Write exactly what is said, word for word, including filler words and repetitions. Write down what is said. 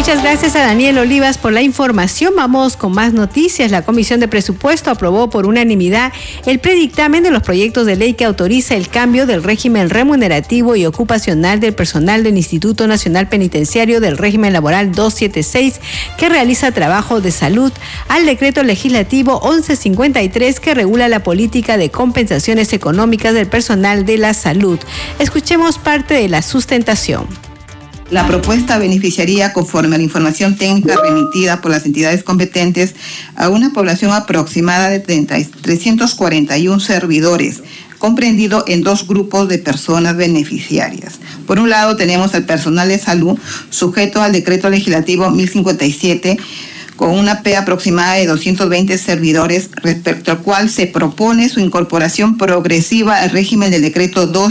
Muchas gracias a Daniel Olivas por la información. Vamos con más noticias. La Comisión de Presupuesto aprobó por unanimidad el predictamen de los proyectos de ley que autoriza el cambio del régimen remunerativo y ocupacional del personal del Instituto Nacional Penitenciario del régimen laboral doscientos setenta y seis que realiza trabajo de salud al decreto legislativo once cincuenta y tres que regula la política de compensaciones económicas del personal de la salud. Escuchemos parte de la sustentación. La propuesta beneficiaría, conforme a la información técnica remitida por las entidades competentes, a una población aproximada de trescientos cuarenta y uno servidores, comprendido en dos grupos de personas beneficiarias. Por un lado, tenemos al personal de salud sujeto al decreto legislativo mil cincuenta y siete, con una P aproximada de doscientos veinte servidores, respecto al cual se propone su incorporación progresiva al régimen del decreto dos